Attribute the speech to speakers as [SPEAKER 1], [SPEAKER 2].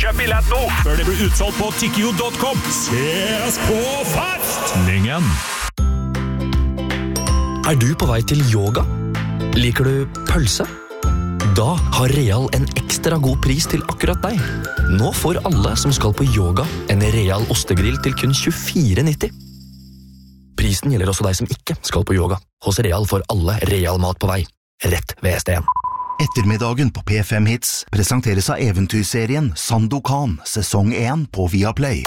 [SPEAKER 1] Kjøp billett nå,
[SPEAKER 2] før det blir utsolgt på tikkio.com. Ses på festningen!
[SPEAKER 3] Du på vei til yoga? Liker du pølse? Da har Real en ekstra god pris til akkurat deg. Nå får alle som skal på yoga en Real ostegrill til kun 24,90. Prisen gjelder også deg som ikke skal på yoga. Hos Real får alle Real mat på vei. Rett ved SDN.
[SPEAKER 4] Ettermiddagen på P5 Hits presenteres av eventyrserien Sandokan, sesong 1 på Viaplay.